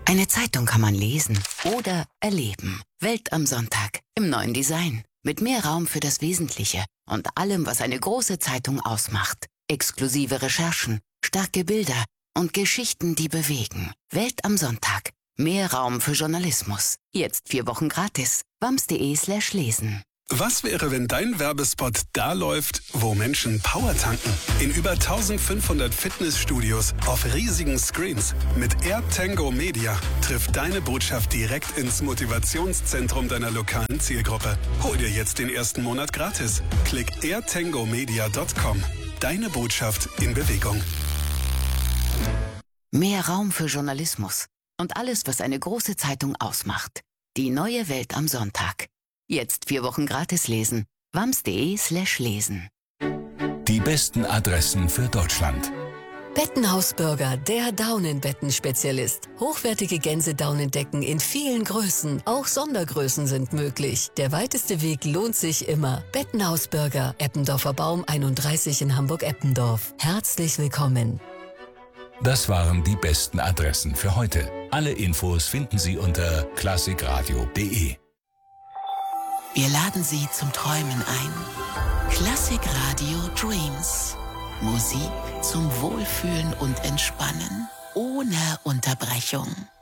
Eine Zeitung kann man lesen oder erleben. Welt am Sonntag im neuen Design. Mit mehr Raum für das Wesentliche und allem, was eine große Zeitung ausmacht. Exklusive Recherchen, starke Bilder und Geschichten, die bewegen. Welt am Sonntag. Mehr Raum für Journalismus. Jetzt 4 Wochen gratis. wams.de/lesen. Was wäre, wenn dein Werbespot da läuft, wo Menschen Power tanken? In über 1500 Fitnessstudios auf riesigen Screens. Mit AirTango Media trifft deine Botschaft direkt ins Motivationszentrum deiner lokalen Zielgruppe. Hol dir jetzt den ersten Monat gratis. Klick airtangomedia.com. Deine Botschaft in Bewegung. Mehr Raum für Journalismus und alles, was eine große Zeitung ausmacht. Die neue Welt am Sonntag. Jetzt 4 Wochen gratis lesen. wams.de/lesen. Die besten Adressen für Deutschland. Bettenhausburger, der Daunenbettenspezialist. Hochwertige Gänsedaunendecken in vielen Größen. Auch Sondergrößen sind möglich. Der weiteste Weg lohnt sich immer. Bettenhausburger, Eppendorfer Baum 31 in Hamburg-Eppendorf. Herzlich willkommen. Das waren die besten Adressen für heute. Alle Infos finden Sie unter klassikradio.de. Wir laden Sie zum Träumen ein. Klassik Radio Dreams. Musik zum Wohlfühlen und Entspannen ohne Unterbrechung.